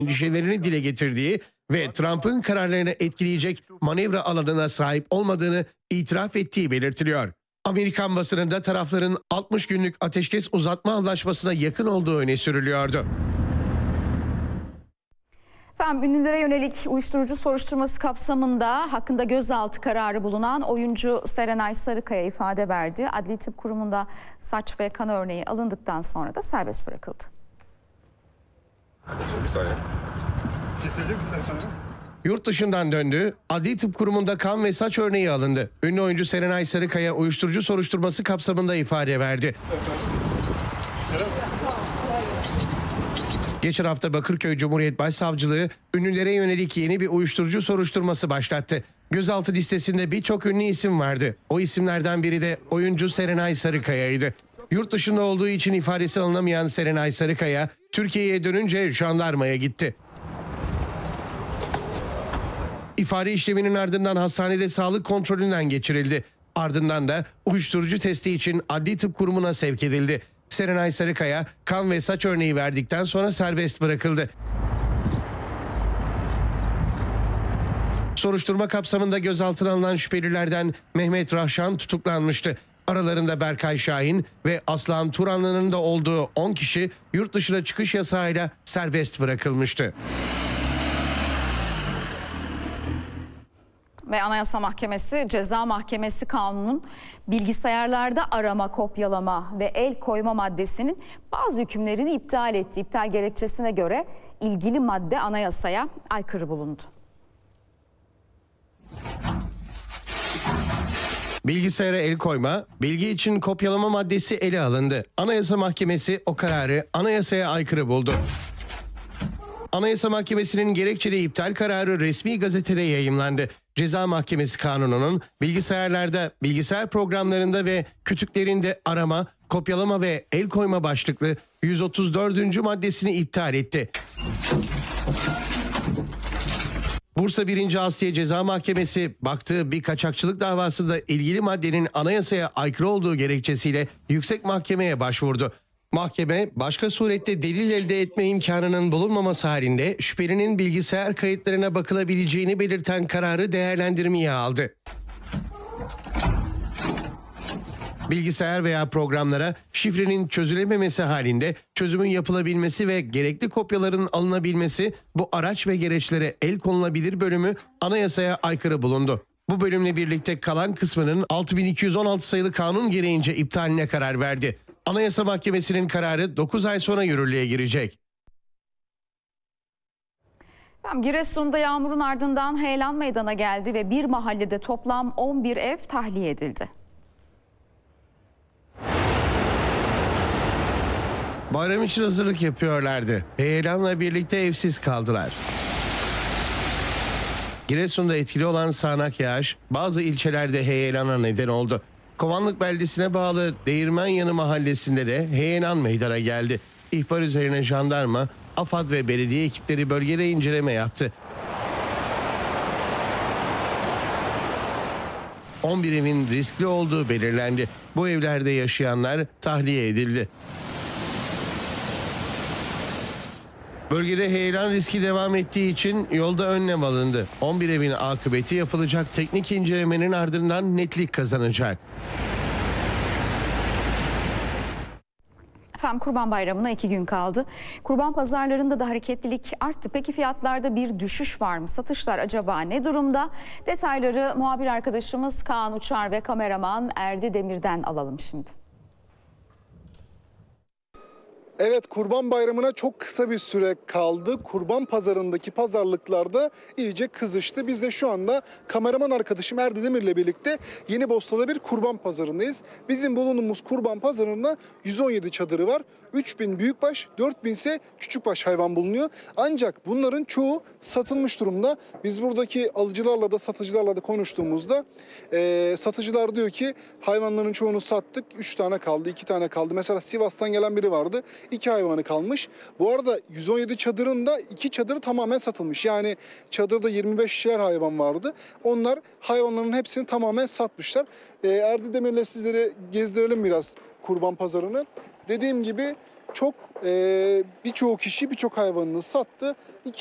endişelerini dile getirdiği ve Trump'ın kararlarını etkileyecek manevra alanına sahip olmadığını itiraf ettiği belirtiliyor. Amerikan basınında tarafların 60 günlük ateşkes uzatma anlaşmasına yakın olduğu öne sürülüyordu. Efendim, ünlülere yönelik uyuşturucu soruşturması kapsamında hakkında gözaltı kararı bulunan oyuncu Serenay Sarıkaya ifade verdi. Adli Tıp Kurumu'nda saç ve kan örneği alındıktan sonra da serbest bırakıldı. Bir saniye. Yurt dışından döndü, Adli Tıp Kurumu'nda kan ve saç örneği alındı. Ünlü oyuncu Serenay Sarıkaya uyuşturucu soruşturması kapsamında ifade verdi. Geçen hafta Bakırköy Cumhuriyet Başsavcılığı ünlülere yönelik yeni bir uyuşturucu soruşturması başlattı. Gözaltı listesinde birçok ünlü isim vardı. O isimlerden biri de oyuncu Serenay Sarıkaya'ydı. Yurt dışında olduğu için ifadesi alınamayan Serenay Sarıkaya, Türkiye'ye dönünce jandarmaya gitti. İfade işleminin ardından hastanede sağlık kontrolünden geçirildi. Ardından da uyuşturucu testi için Adli Tıp Kurumu'na sevk edildi. Serenay Sarıkaya kan ve saç örneği verdikten sonra serbest bırakıldı. Soruşturma kapsamında gözaltına alınan şüphelilerden Mehmet Rahşan tutuklanmıştı. Aralarında Berkay Şahin ve Aslan Turanlı'nın da olduğu 10 kişi yurt dışına çıkış yasağıyla serbest bırakılmıştı. Ve Anayasa Mahkemesi Ceza Mahkemesi Kanunu'nun bilgisayarlarda arama, kopyalama ve el koyma maddesinin bazı hükümlerini iptal etti. İptal gerekçesine göre ilgili madde anayasaya aykırı bulundu. Bilgisayara el koyma, bilgi için kopyalama maddesi ele alındı. Anayasa Mahkemesi o kararı anayasaya aykırı buldu. Anayasa Mahkemesi'nin gerekçeli iptal kararı resmi gazetede yayımlandı. Ceza Mahkemesi Kanunu'nun bilgisayarlarda, bilgisayar programlarında ve kütüklerinde arama, kopyalama ve el koyma başlıklı 134. maddesini iptal etti. Bursa 1. Asliye Ceza Mahkemesi baktığı bir kaçakçılık davasında ilgili maddenin anayasaya aykırı olduğu gerekçesiyle yüksek mahkemeye başvurdu. Mahkeme başka surette delil elde etme imkanının bulunmaması halinde şüphelinin bilgisayar kayıtlarına bakılabileceğini belirten kararı değerlendirmeye aldı. Bilgisayar veya programlara şifrenin çözülememesi halinde çözümün yapılabilmesi ve gerekli kopyaların alınabilmesi bu araç ve gereçlere el konulabilir bölümü anayasaya aykırı bulundu. Bu bölümle birlikte kalan kısmının 6216 sayılı kanun gereğince iptaline karar verdi. Anayasa Mahkemesi'nin kararı 9 ay sonra yürürlüğe girecek. Giresun'da yağmurun ardından heyelan meydana geldi ve bir mahallede toplam 11 ev tahliye edildi. Bayram için hazırlık yapıyorlardı. Heyelanla birlikte evsiz kaldılar. Giresun'da etkili olan sağanak yağış bazı ilçelerde heyelana neden oldu. Kovanlık beldesine bağlı Değirmenyanı mahallesinde de heyelan meydana geldi. İhbar üzerine jandarma, AFAD ve belediye ekipleri bölgede inceleme yaptı. 11 evin riskli olduğu belirlendi. Bu evlerde yaşayanlar tahliye edildi. Bölgede heyelan riski devam ettiği için yolda önlem alındı. 11 evin akıbeti yapılacak teknik incelemenin ardından netlik kazanacak. Efendim, Kurban Bayramı'na 2 gün kaldı. Kurban pazarlarında da hareketlilik arttı. Peki fiyatlarda bir düşüş var mı? Satışlar acaba ne durumda? Detayları muhabir arkadaşımız Kaan Uçar ve kameraman Erdi Demir'den alalım şimdi. Evet, Kurban Bayramı'na çok kısa bir süre kaldı. Kurban pazarındaki pazarlıklarda iyice kızıştı. Biz de şu anda kameraman arkadaşım Erdi Demir'le birlikte Yenibosna'da bir kurban pazarındayız. Bizim bulunduğumuz kurban pazarında 117 çadırı var. 3000 büyükbaş, 4000 ise küçükbaş hayvan bulunuyor. Ancak bunların çoğu satılmış durumda. Biz buradaki alıcılarla da satıcılarla da konuştuğumuzda satıcılar diyor ki hayvanların çoğunu sattık. 3 tane kaldı, 2 tane kaldı. Mesela Sivas'tan gelen biri vardı. 2 hayvanı kalmış. Bu arada 117 çadırın da 2 çadırı tamamen satılmış. Yani çadırda 25'er hayvan vardı. Onlar hayvanların hepsini tamamen satmışlar. Erdi Demir'le sizlere gezdirelim biraz kurban pazarını. Dediğim gibi birçok kişi birçok hayvanını sattı.